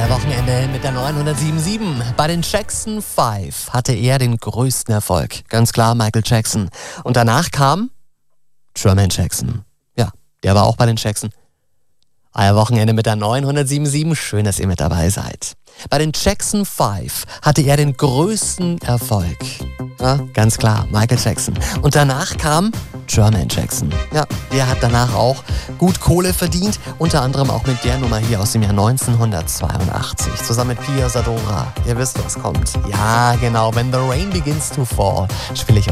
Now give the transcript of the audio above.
Euer Wochenende mit der 907.7. Bei den Jackson 5 hatte er den größten Erfolg. Ganz klar Michael Jackson. Und danach kam Jermaine Jackson. Ja, der war auch bei den Jackson. Euer Wochenende mit der 907.7. Schön, dass ihr mit dabei seid. Bei den Jackson 5 hatte er den größten Erfolg. Ja, ganz klar, Michael Jackson. Und danach kam Jermaine Jackson. Ja, der hat danach auch gut Kohle verdient. Unter anderem auch mit der Nummer hier aus dem Jahr 1982. Zusammen mit Pia Zadora. Ihr wisst, was kommt. Ja, genau. When the rain begins to fall, spiele ich